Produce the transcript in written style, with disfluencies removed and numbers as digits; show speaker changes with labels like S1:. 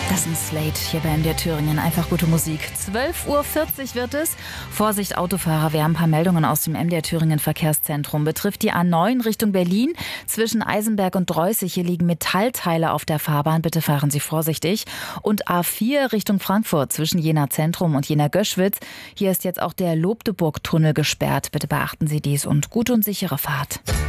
S1: Das ist Slate hier bei MDR Thüringen. Einfach gute Musik. 12:40 Uhr wird es. Vorsicht Autofahrer, wir haben ein paar Meldungen aus dem MDR Thüringen Verkehrszentrum. Betrifft die A9 Richtung Berlin. Zwischen Eisenberg und Dreußig, hier liegen Metallteile auf der Fahrbahn. Bitte fahren Sie vorsichtig. Und A4 Richtung Frankfurt zwischen Jena Zentrum und Jena Göschwitz. Hier ist jetzt auch der Lobdeburg-Tunnel gesperrt. Bitte beachten Sie dies und gute und sichere Fahrt.